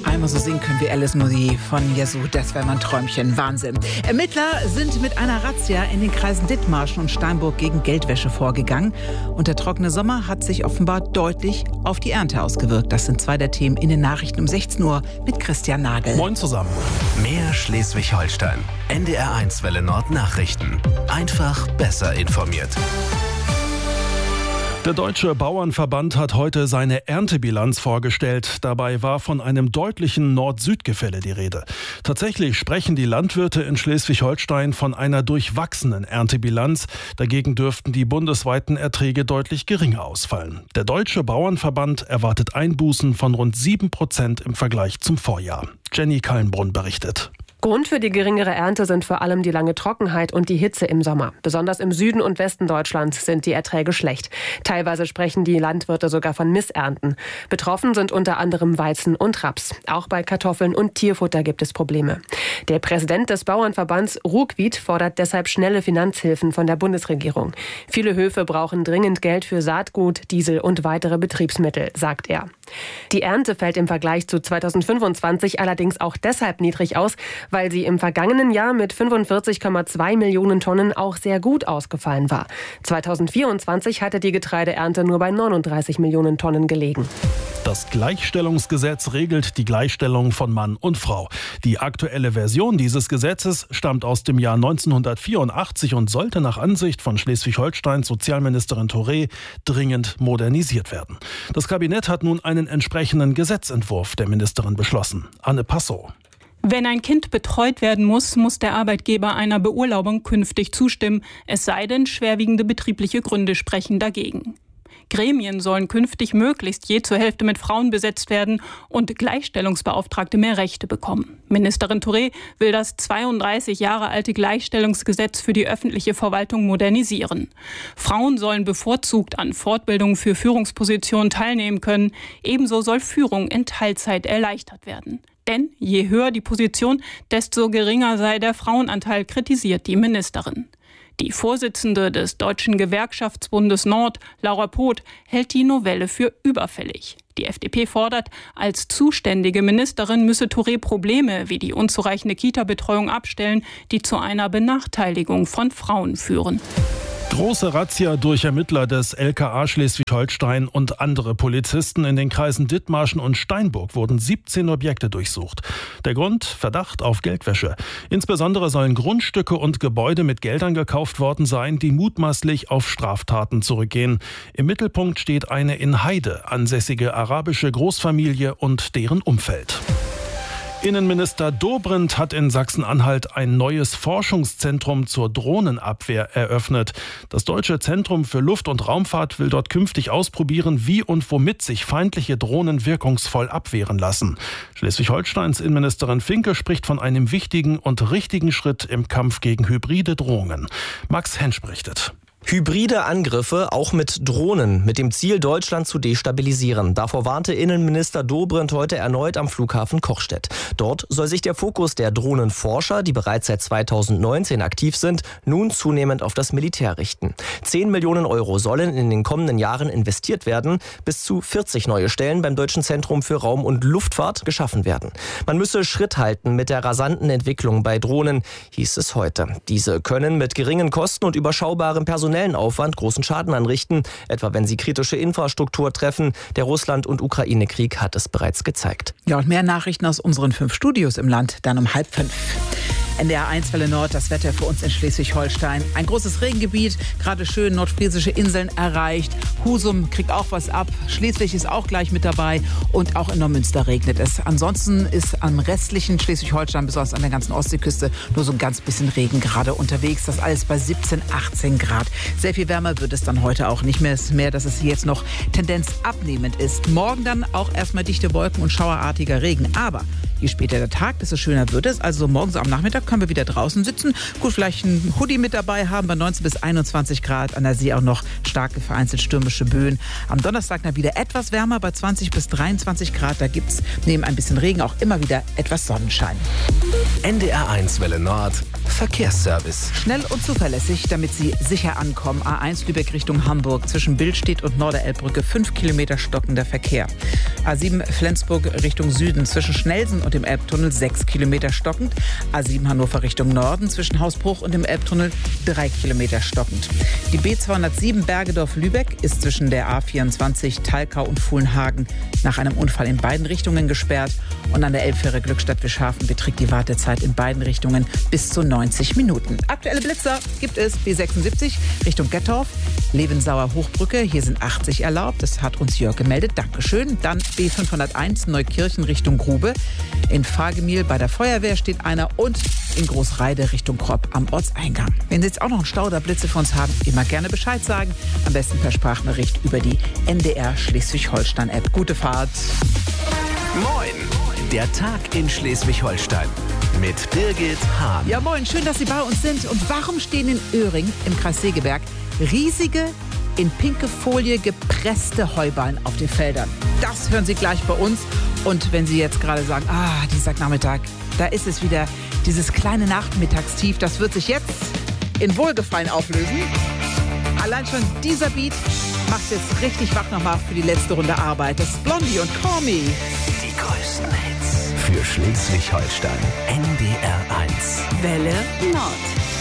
Einmal so singen können wie Alice Moody von Yazoo, das wäre mal ein Träumchen. Wahnsinn. Ermittler sind mit einer Razzia in den Kreisen Dithmarschen und Steinburg gegen Geldwäsche vorgegangen. Und der trockene Sommer hat sich offenbar deutlich auf die Ernte ausgewirkt. Das sind zwei der Themen in den Nachrichten um 16 Uhr mit Christian Nagel. Moin zusammen. Mehr Schleswig-Holstein. NDR1 Welle Nord Nachrichten. Einfach besser informiert. Der Deutsche Bauernverband hat heute seine Erntebilanz vorgestellt. Dabei war von einem deutlichen Nord-Süd-Gefälle die Rede. Tatsächlich sprechen die Landwirte in Schleswig-Holstein von einer durchwachsenen Erntebilanz. Dagegen dürften die bundesweiten Erträge deutlich geringer ausfallen. Der Deutsche Bauernverband erwartet Einbußen von rund 7% im Vergleich zum Vorjahr. Jenny Kallenbrunn berichtet. Grund für die geringere Ernte sind vor allem die lange Trockenheit und die Hitze im Sommer. Besonders im Süden und Westen Deutschlands sind die Erträge schlecht. Teilweise sprechen die Landwirte sogar von Missernten. Betroffen sind unter anderem Weizen und Raps. Auch bei Kartoffeln und Tierfutter gibt es Probleme. Der Präsident des Bauernverbands Ruckwied fordert deshalb schnelle Finanzhilfen von der Bundesregierung. Viele Höfe brauchen dringend Geld für Saatgut, Diesel und weitere Betriebsmittel, sagt er. Die Ernte fällt im Vergleich zu 2025 allerdings auch deshalb niedrig aus, weil sie im vergangenen Jahr mit 45,2 Millionen Tonnen auch sehr gut ausgefallen war. 2024 hatte die Getreideernte nur bei 39 Millionen Tonnen gelegen. Das Gleichstellungsgesetz regelt die Gleichstellung von Mann und Frau. Die aktuelle Version dieses Gesetzes stammt aus dem Jahr 1984 und sollte nach Ansicht von Schleswig-Holsteins Sozialministerin Touré dringend modernisiert werden. Das Kabinett hat nun einen entsprechenden Gesetzentwurf der Ministerin beschlossen. Anne Passow. Wenn ein Kind betreut werden muss, muss der Arbeitgeber einer Beurlaubung künftig zustimmen, es sei denn, schwerwiegende betriebliche Gründe sprechen dagegen. Gremien sollen künftig möglichst je zur Hälfte mit Frauen besetzt werden und Gleichstellungsbeauftragte mehr Rechte bekommen. Ministerin Touré will das 32 Jahre alte Gleichstellungsgesetz für die öffentliche Verwaltung modernisieren. Frauen sollen bevorzugt an Fortbildungen für Führungspositionen teilnehmen können. Ebenso soll Führung in Teilzeit erleichtert werden. Denn je höher die Position, desto geringer sei der Frauenanteil, kritisiert die Ministerin. Die Vorsitzende des Deutschen Gewerkschaftsbundes Nord, Laura Poth, hält die Novelle für überfällig. Die FDP fordert, als zuständige Ministerin müsse Touré Probleme wie die unzureichende Kita-Betreuung abstellen, die zu einer Benachteiligung von Frauen führen. Große Razzia durch Ermittler des LKA Schleswig-Holstein und andere Polizisten in den Kreisen Dithmarschen und Steinburg wurden 17 Objekte durchsucht. Der Grund? Verdacht auf Geldwäsche. Insbesondere sollen Grundstücke und Gebäude mit Geldern gekauft worden sein, die mutmaßlich auf Straftaten zurückgehen. Im Mittelpunkt steht eine in Heide ansässige arabische Großfamilie und deren Umfeld. Innenminister Dobrindt hat in Sachsen-Anhalt ein neues Forschungszentrum zur Drohnenabwehr eröffnet. Das Deutsche Zentrum für Luft- und Raumfahrt will dort künftig ausprobieren, wie und womit sich feindliche Drohnen wirkungsvoll abwehren lassen. Schleswig-Holsteins Innenministerin Finke spricht von einem wichtigen und richtigen Schritt im Kampf gegen hybride Drohungen. Max Hensch berichtet. Hybride Angriffe, auch mit Drohnen, mit dem Ziel, Deutschland zu destabilisieren. Davor warnte Innenminister Dobrindt heute erneut am Flughafen Kochstedt. Dort soll sich der Fokus der Drohnenforscher, die bereits seit 2019 aktiv sind, nun zunehmend auf das Militär richten. 10 Millionen Euro sollen in den kommenden Jahren investiert werden. Bis zu 40 neue Stellen beim Deutschen Zentrum für Raum- und Luftfahrt geschaffen werden. Man müsse Schritt halten mit der rasanten Entwicklung bei Drohnen, hieß es heute. Diese können mit geringen Kosten und überschaubarem personellen Aufwand großen Schaden anrichten, etwa wenn sie kritische Infrastruktur treffen. Der Russland- und Ukraine-Krieg hat es bereits gezeigt. Ja, und mehr Nachrichten aus unseren 5 Studios im Land, dann um 4:30. NDR1 Welle Nord, das Wetter für uns in Schleswig-Holstein. Ein großes Regengebiet, gerade schön nordfriesische Inseln erreicht. Husum kriegt auch was ab. Schleswig ist auch gleich mit dabei. Und auch in Neumünster regnet es. Ansonsten ist am restlichen Schleswig-Holstein, besonders an der ganzen Ostseeküste, nur so ein ganz bisschen Regen gerade unterwegs. Das alles bei 17, 18 Grad. Sehr viel wärmer wird es dann heute auch nicht mehr, dass es jetzt noch Tendenz abnehmend ist. Morgen dann auch erstmal dichte Wolken und schauerartiger Regen. Aber je später der Tag, desto schöner wird es. Also morgens am Nachmittag können wir wieder draußen sitzen. Gut, vielleicht ein Hoodie mit dabei haben bei 19 bis 21 Grad. An der See auch noch starke vereinzelt stürmische Böen. Am Donnerstag dann wieder etwas wärmer bei 20 bis 23 Grad. Da gibt es neben ein bisschen Regen auch immer wieder etwas Sonnenschein. NDR1 Welle Nord. Verkehrsservice. Schnell und zuverlässig, damit Sie sicher ankommen. A1 Lübeck Richtung Hamburg. Zwischen Billstedt und Norderelbbrücke 5 Kilometer stockender Verkehr. A7 Flensburg Richtung Süden. Zwischen Schnelsen und dem Elbtunnel 6 Kilometer stockend. A7 Hannover Richtung Norden. Zwischen Hausbruch und dem Elbtunnel 3 Kilometer stockend. Die B207 Bergedorf-Lübeck ist zwischen der A24 Talkau und Fuhlenhagen nach einem Unfall in beiden Richtungen gesperrt. Und an der Elbfähre Glückstadt-Wischhafen beträgt die Wartezeit in beiden Richtungen bis zu 90 Minuten. Aktuelle Blitzer gibt es B76 Richtung Gettorf, Levensauer Hochbrücke. Hier sind 80 erlaubt. Das hat uns Jörg gemeldet. Dankeschön. Dann B501 Neukirchen Richtung Grube. In Fagemil bei der Feuerwehr steht einer und in Großreide Richtung Kropp am Ortseingang. Wenn Sie jetzt auch noch einen Stau oder Blitze für uns haben, immer gerne Bescheid sagen. Am besten per Sprachnachricht über die NDR Schleswig-Holstein-App. Gute Fahrt. Moin, der Tag in Schleswig-Holstein mit Birgit Hahn. Ja, moin, schön, dass Sie bei uns sind. Und warum stehen in Öhring im Kreis Segeberg riesige, in pinke Folie gepresste Heuballen auf den Feldern? Das hören Sie gleich bei uns. Und wenn Sie jetzt gerade sagen, Dienstagnachmittag, da ist es wieder, dieses kleine Nachmittagstief, das wird sich jetzt in Wohlgefallen auflösen. Allein schon dieser Beat macht jetzt richtig wach nochmal für die letzte Runde Arbeit. Das ist Blondie und Call Me. Die größten Hits für Schleswig-Holstein. NDR 1. Welle Nord.